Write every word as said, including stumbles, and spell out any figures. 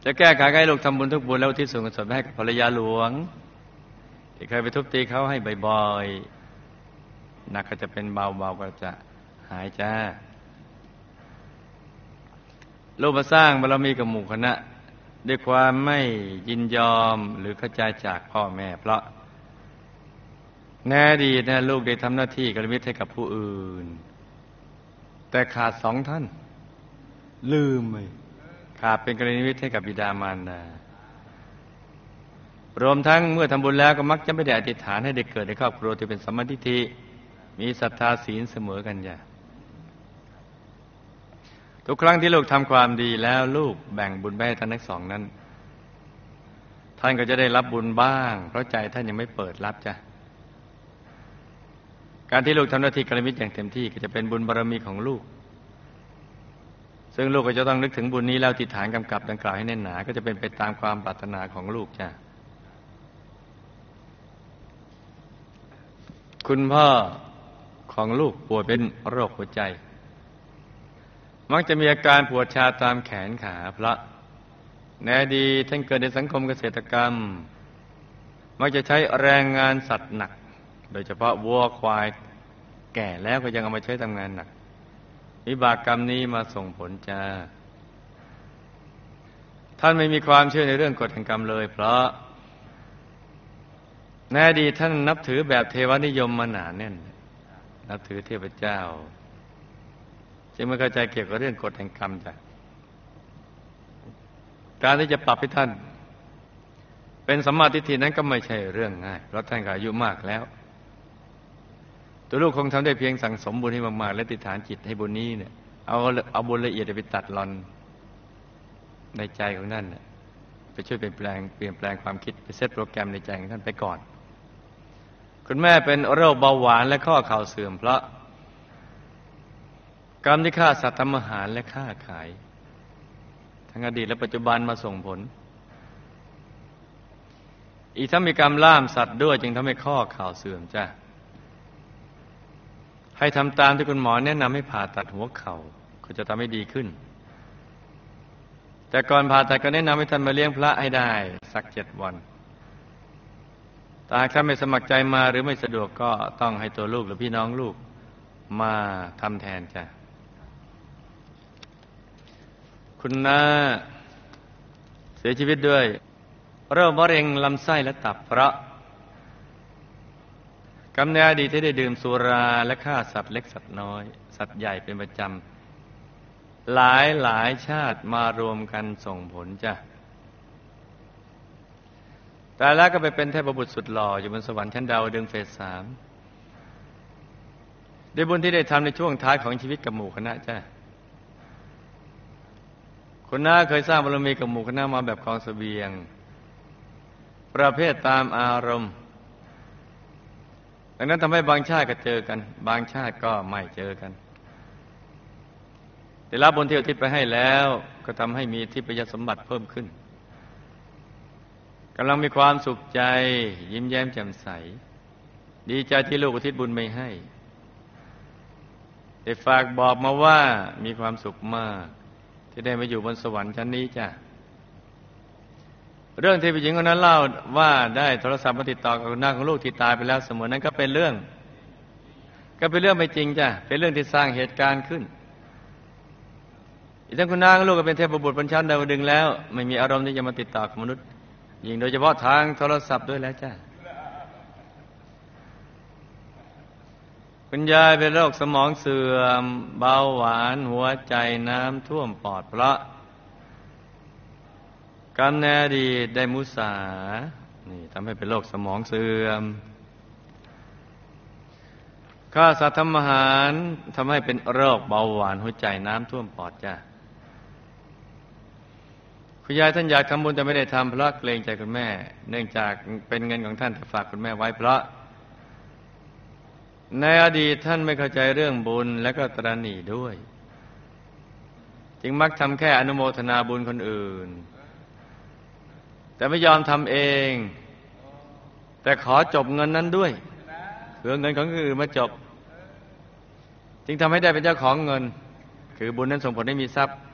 จะแก้ไขให้ลูกทำบุญทุกบุญแล้วอุทิศส่วนกุศลให้กับภรรยาหลวงที่เคยไปทุบตีเขาให้บ่อยๆหนักก็จะเป็นเบาๆก็จะหายจ้าลูกมาสร้างบารมีกับหมู่คณะด้วยความไม่ยินยอมหรือเข้าใจจากพ่อแม่เพราะแน่ดีนะลูกได้ทำหน้าที่กัลยาณมิตรให้กับผู้อื่นแต่ขาดสองท่านลืมไปขาดเป็นกัลยาณมิตรให้กับบิดามารดารวมทั้งเมื่อทำบุญแล้วก็มักจะไม่ได้อธิษฐานให้ได้เกิดในครอบครัวที่เป็นสัมมาทิฏฐิมีศรัทธาศีลเสมอกันอย่าทุกครั้งที่ลูกทำความดีแล้วลูกแบ่งบุญไปให้ท่านทั้งสองนั้นท่านก็จะได้รับบุญบ้างเพราะใจท่านยังไม่เปิดรับจ้ะการที่ลูกทำหน้าที่กัลยาณมิตรอย่างเต็มที่ก็จะเป็นบุญบารมีของลูกซึ่งลูกก็จะต้องนึกถึงบุญนี้แล้วอธิษฐานกำกับดังกล่าวให้แน่นหนาก็จะเป็นไปตามความปรารถนาของลูกจ้ะคุณพ่อของลูกป่วยเป็นโรคหัวใจมักจะมีอาการปวดชาตามแขนขาเพราะในอดีตท่านเกิดในสังคมเกษตรกรรมมักจะใช้แรงงานสัตว์หนักโดยเฉพาะวัวควายแก่แล้วก็ยังเอามาใช้ทำงานหนักวิบากกรรมนี้มาส่งผลจ้าท่านไม่มีความเชื่อในเรื่องกฎแห่งกรรมเลยเพราะในอดีตท่านนับถือแบบเทวนิยมมาหนาแน่นนับถือเทพเจ้าจึงไม่เข้าใจเกี่ยวกับเรื่องกฎแห่งกรรมจ้ะการที่จะปรับให้ท่านเป็นสัมมาทิฏฐินั้นก็ไม่ใช่เรื่องง่ายเพราะท่านก็อายุมากแล้วตัวลูกคงทำได้เพียงสั่งสมบุญให้มากๆและติดฐานจิตให้บุญนี้เนี่ยเอาเอาบุญละเอียดไปตัดรอนในใจของท่านไปช่วยเปลี่ยนแปลงเปลี่ยนแปลงความคิดไปเซตโปรแกรมในใจของท่านไปก่อนคุณแม่เป็นโรคเบาหวานและข้อเข่าเสื่อมเพราะกรรมที่ฆ่าสัตว์ทำอาหารและฆ่าขายทั้งอดีตและปัจจุบันมาส่งผลอีกทั้งมีกรรมล่ามสัตว์ด้วยจึงทำให้ข้อเข่าเสื่อมจ้ะให้ทำตามที่คุณหมอแนะนำให้ผ่าตัดหัวเข่าก็จะทำให้ดีขึ้นแต่ก่อนผ่าตัดก็แนะนำให้ท่านมาเลี้ยงพระให้ได้สักเจ็ดวันแต่หากท่านไม่สมัครใจมาหรือไม่สะดวกก็ต้องให้ตัวลูกหรือพี่น้องลูกมาทำแทนจ้ะคุณน้าเสียชีวิตด้วยโรคมะเร็งลำไส้และตับเพราะกรรมในอดีตที่ได้ดื่มสุราและฆ่าสัตว์เล็กสัตว์น้อยสัตว์ใหญ่เป็นประจำหลายหลายชาติมารวมกันส่งผลจ้ะแต่แล้วก็ไปเป็นเทพบุตรสุดหล่ออยู่บนสวรรค์ชั้นดาวดึงส์เฟสสามด้วยบุญที่ได้ทำในช่วงท้ายของชีวิตกับหมู่คณะจ้ะคุณน้าเคยสร้างบารมีกับหมู่คณะมาแบบกองเสบียงประเภทตามอารมณ์ดังนั้นทำให้บางชาติก็เจอกันบางชาติก็ไม่เจอกันได้รับบุญที่อุทิศไปให้แล้วก็ทำให้มีทิพยสมบัติเพิ่มขึ้นกำลังมีความสุขใจยิ้มแย้มแจ่มใสดีใจที่ลูกอุทิศบุญไปให้ได้ฝากบอกมาว่ามีความสุขมากที่ได้มาอยู่บนสวรรค์ชั้นนี้จ้ะเรื่องที่ผู้หญิงคนนั้นเล่าว่าได้โทรศัพท์มาติดต่อกับคุณน้าของลูกที่ตายไปแล้วเสมอนั้นก็เป็นเรื่องก็เป็นเรื่องไม่จริงจ้ะเป็นเรื่องที่สร้างเหตุการณ์ขึ้นอีกทั้งคุณน้าของลูกก็เป็นเทพบุตรบนชั้นดาวดึงส์แล้วไม่มีอารมณ์ที่จะมาติดต่อกับมนุษย์ยิ่งโดยเฉพาะทางโทรศัพท์ด้วยแล้วจ้ะคุณยายเป็นโรคสมองเสื่อมเบาหวานหัวใจน้ำท่วมปอดเพราะกรรมในอดีตได้มุสานี่ทำให้เป็นโรคสมองเสื่อมฆ่าสัตว์ทำอาหารทำให้เป็นโรคเบาหวานหัวใจน้ำท่วมปอดจ้ะคุณยายท่านอยากทำบุญแต่ไม่ได้ทำเพราะเกรงใจคุณแม่เนื่องจากเป็นเงินของท่านแต่ฝากคุณแม่ไว้เพราะในอดีตท่านไม่เข้าใจเรื่องบุญและก็ตระหนี่ด้วยจึงมักทำแค่อนุโมทนาบุญคนอื่นแต่ไม่ยอมทำเองแต่ขอจบเงินนั้นด้วยคือเงินของคนอื่นมาจบจึงทำให้ได้เป็นเจ้าของเงินคือบุญนั้นส่งผลให้มีทรัพย์